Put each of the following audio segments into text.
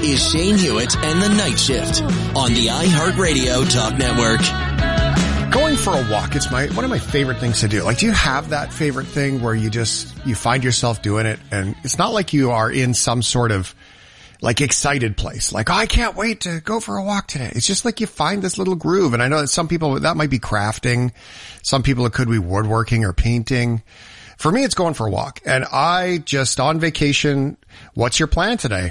is Shane Hewitt and the Night Shift on the iHeartRadio Talk Network. Going for a walk, it's one of my favorite things to do. Like, do you have that favorite thing where you find yourself doing it, and it's not like you are in some sort of like excited place, like, oh, I can't wait to go for a walk today. It's just like you find this little groove. And I know that some people, that might be crafting. Some people, it could be woodworking or painting. For me, it's going for a walk. And I just on vacation. What's your plan today?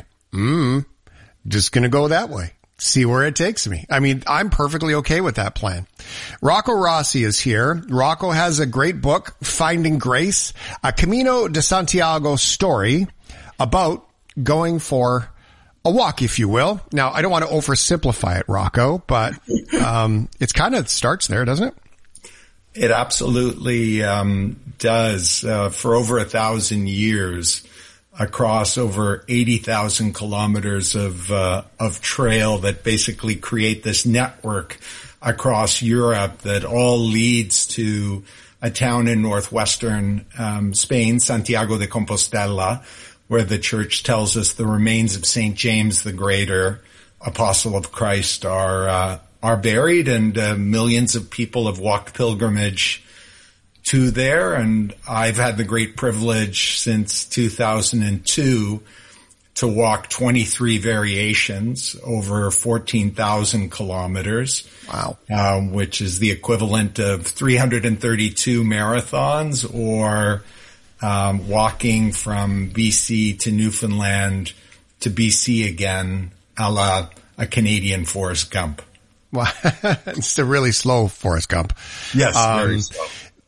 Just going to go that way. See where it takes me. I mean, I'm perfectly okay with that plan. Rocco Rossi is here. Rocco has a great book, Finding Grace, a Camino de Santiago story about going for a walk, if you will. Now, I don't want to oversimplify it, Rocco, but it's kind of starts there, doesn't it? It absolutely does. For over 1,000 years, across over 80,000 kilometers of trail that basically create this network across Europe that all leads to a town in northwestern Spain, Santiago de Compostela, where the church tells us the remains of St. James the Greater, apostle of Christ, are buried, and millions of people have walked pilgrimage to there. And I've had the great privilege since 2002 to walk 23 variations over 14,000 kilometers. Wow. Which is the equivalent of 332 marathons, or walking from BC to Newfoundland to BC again, a Canadian Forrest Gump. Well, it's a really slow Forrest Gump. Yes, very slow.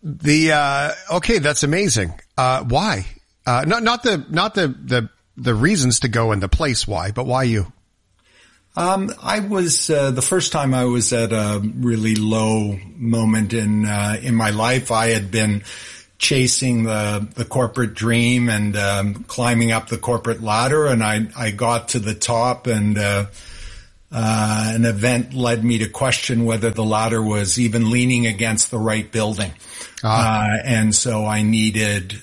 Okay, that's amazing. Why? Not the reasons to go and the place why, but why you? I was, the first time I was at a really low moment in my life. I had been chasing the corporate dream and climbing up the corporate ladder, and I got to the top, and an event led me to question whether the ladder was even leaning against the right building. And so I needed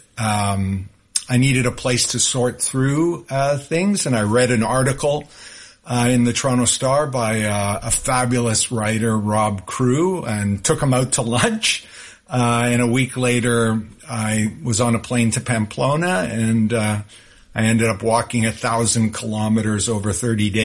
a place to sort through things, and I read an article in the Toronto Star by a fabulous writer, Rob Crew, and took him out to lunch. And a week later, I was on a plane to Pamplona, and I ended up walking 1,000 kilometers over 30 days.